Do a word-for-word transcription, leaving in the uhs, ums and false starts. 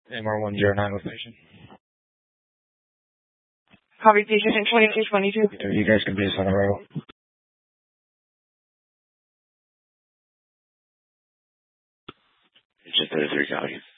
M R one zero nine with station. Copy station twenty-two twenty-two. You guys can be on the road. It's just thirty-three copies.